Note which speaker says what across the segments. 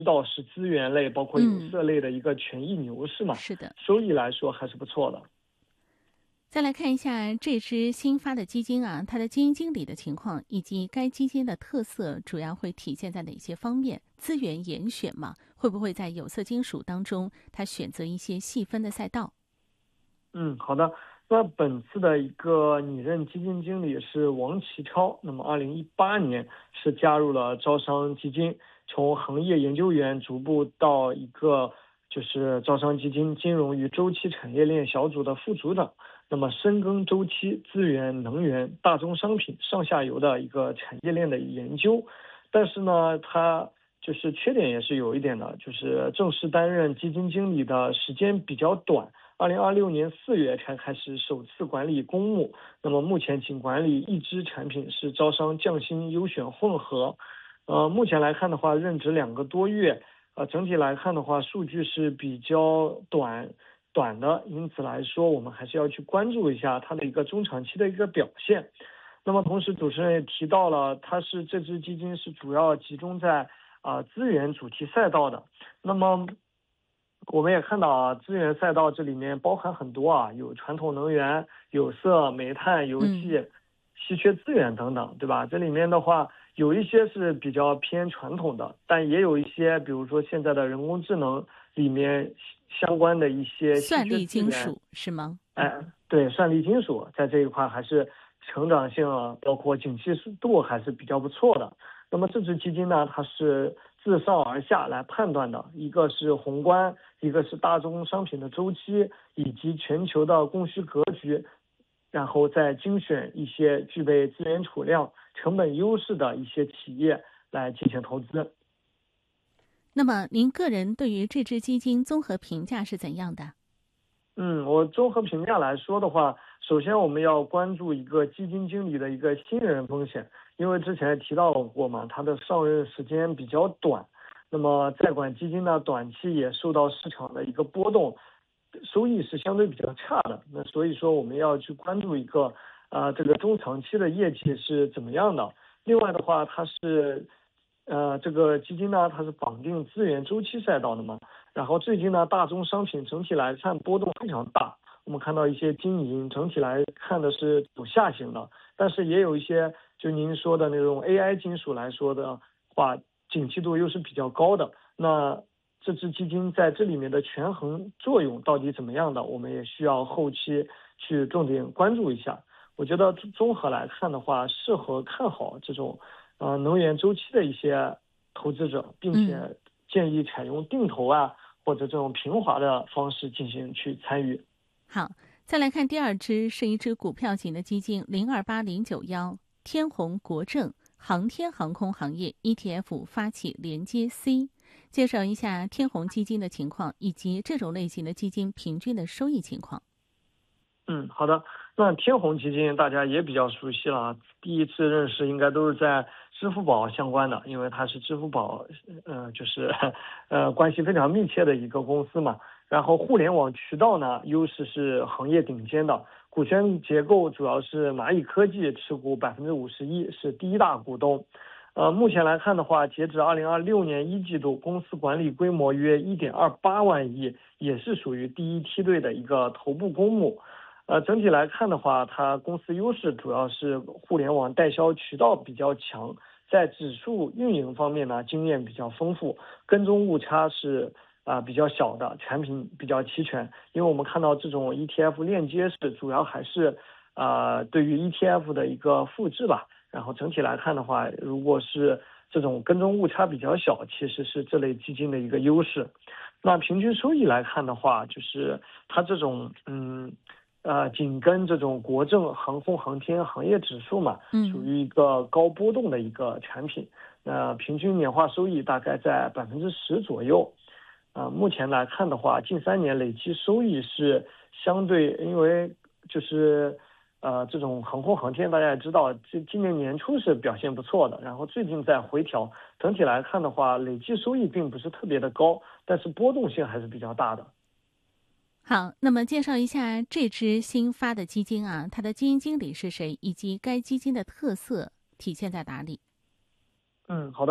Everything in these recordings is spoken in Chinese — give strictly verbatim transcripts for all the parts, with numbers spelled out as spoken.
Speaker 1: 道是资源类包括有色类的一个权益牛市嘛，
Speaker 2: 嗯、是的，
Speaker 1: 收益来说还是不错的。
Speaker 2: 再来看一下这支新发的基金啊，它的基金经理的情况以及该基金的特色主要会体现在哪些方面？资源严选嘛，会不会在有色金属当中，它选择一些细分的赛道？
Speaker 1: 嗯，好的。那本次的一个拟任基金经理是王琦超，那么二零一八年是加入了招商基金，从行业研究员逐步到一个就是招商基金金融与周期产业链小组的副组长，那么深耕周期、资源、能源、大宗商品上下游的一个产业链的研究。但是呢，他就是缺点也是有一点的，就是正式担任基金经理的时间比较短。二零二六年四月才开始首次管理公募，那么目前仅管理一支产品是招商匠心优选混合，呃，目前来看的话，任职两个多月，呃，整体来看的话，数据是比较短短的，因此来说，我们还是要去关注一下它的一个中长期的一个表现。那么同时，主持人也提到了，它是这支基金是主要集中在啊、呃、资源主题赛道的，那么。我们也看到啊，资源赛道这里面包含很多啊，有传统能源、有色、煤炭、油气、
Speaker 2: 嗯、
Speaker 1: 稀缺资源等等，对吧？这里面的话，有一些是比较偏传统的，但也有一些，比如说现在的人工智能里面相关的一些稀
Speaker 2: 算力
Speaker 1: 缺资源，
Speaker 2: 金属是吗？
Speaker 1: 哎，对，算力金属在这一块还是成长性啊，包括景气速度还是比较不错的。那么这支基金呢，它是自上而下来判断的，一个是宏观，一个是大宗商品的周期，以及全球的供需格局，然后再精选一些具备资源储量、成本优势的一些企业来进行投资。
Speaker 2: 那么您个人对于这支基金综合评价是怎样的？
Speaker 1: 嗯，我综合评价来说的话，首先我们要关注一个基金经理的一个新人风险，因为之前也提到过嘛，他的上任时间比较短，那么在管基金呢，短期也受到市场的一个波动，收益是相对比较差的。那所以说我们要去关注一个，啊、呃、这个中长期的业绩是怎么样的。另外的话，它是，呃，这个基金呢，它是绑定资源周期赛道的嘛。然后最近呢，大宗商品整体来看波动非常大，我们看到一些金银整体来看的是走下行的，但是也有一些就您说的那种 A I 金属来说的话，景气度又是比较高的。那这支基金在这里面的权衡作用到底怎么样的，我们也需要后期去重点关注一下。我觉得综合来看的话，适合看好这种呃能源周期的一些投资者，并
Speaker 2: 嗯。
Speaker 1: 且建议采用定投啊或者这种平滑的方式进行去参与。
Speaker 2: 好，再来看第二支，是一支股票型的基金零二八零九幺天弘国证航天航空行业 E T F 发起连接 C， 介绍一下天弘基金的情况以及这种类型的基金平均的收益情况。
Speaker 1: 嗯，好的。那天弘基金大家也比较熟悉了啊，第一次认识应该都是在支付宝相关的，因为它是支付宝，呃，就是呃关系非常密切的一个公司嘛。然后互联网渠道呢，优势是行业顶尖的，股权结构主要是蚂蚁科技持股百分之五十一，是第一大股东。呃，目前来看的话，截止二零二六年一季度，公司管理规模约一点二八万亿，也是属于第一梯队的一个头部公募。呃，整体来看的话，它公司优势主要是互联网代销渠道比较强，在指数运营方面呢，经验比较丰富，跟踪误差是啊、呃、比较小的，产品比较齐全。因为我们看到这种 E T F 链接是主要还是啊、呃、对于 E T F 的一个复制吧。然后整体来看的话，如果是这种跟踪误差比较小，其实是这类基金的一个优势。那平均收益来看的话，就是它这种嗯。呃，紧跟这种国证航空航天行业指数嘛，属
Speaker 2: 嗯，
Speaker 1: 于一个高波动的一个产品。那平均年化收益大概在百分之十左右。呃，目前来看的话，近三年累计收益是相对，因为就是呃这种航空航天大家也知道，这今年年初是表现不错的，然后最近在回调。整体来看的话，累计收益并不是特别的高，但是波动性还是比较大的。
Speaker 2: 好，那么介绍一下这支新发的基金啊，它的基金经理是谁，以及该基金的特色体现在哪里？
Speaker 1: 嗯，好的。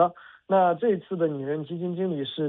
Speaker 1: 那这次的拟人基金经理是